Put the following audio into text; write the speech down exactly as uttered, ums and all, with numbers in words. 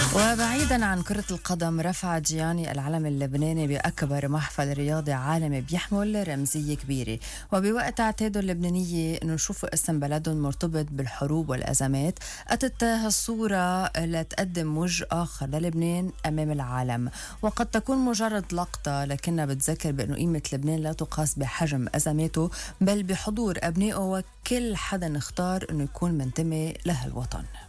وبعيدا عن كرة القدم، رفع جياني العلم اللبناني بأكبر محفل رياضي عالمي بيحمل رمزية كبيرة. وبوقت اعتادوا اللبنانية أنه يشوفوا اسم بلدهم مرتبط بالحروب والأزمات، أتت هالصورة لتقدم وجه آخر للبنان أمام العالم. وقد تكون مجرد لقطة، لكنها بتذكر بأنه قيمة لبنان لا تقاس بحجم أزماته، بل بحضور أبنائه وكل حدا اختار أنه يكون منتمي لهالوطن.